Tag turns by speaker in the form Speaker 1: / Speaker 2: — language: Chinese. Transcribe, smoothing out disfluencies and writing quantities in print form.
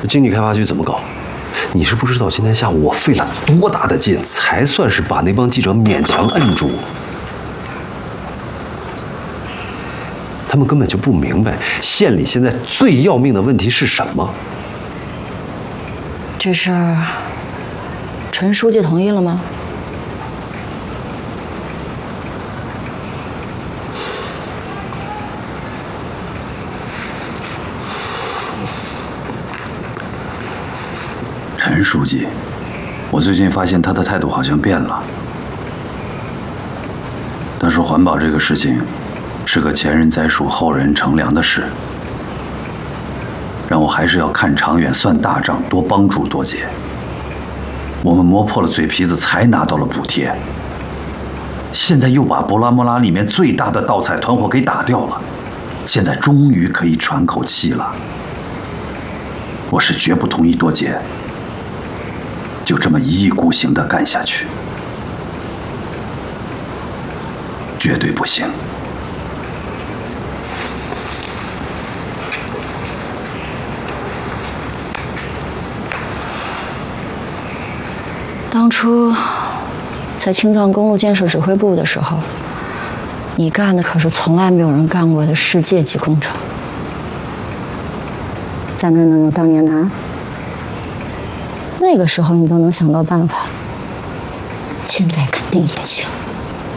Speaker 1: 经济开发区怎么搞？你是不知道今天下午我费了多大的劲，才算是把那帮记者勉强摁住。他们根本就不明白县里现在最要命的问题是什么。
Speaker 2: 这事儿，陈书记同意了吗？
Speaker 3: 陈书记，我最近发现他的态度好像变了。他说环保这个事情是个前人栽树后人乘凉的事，让我还是要看长远算大账，多帮助多节。我们磨破了嘴皮子才拿到了补贴，现在又把博拉莫拉里面最大的盗采团伙给打掉了，现在终于可以喘口气了。我是绝不同意多节，就这么一意孤行地干下去，绝对不行。
Speaker 2: 当初在青藏公路建设指挥部的时候，你干的可是从来没有人干过的世界级工程。咱们能有当年难，那个时候你都能想到办法，现在肯定也行。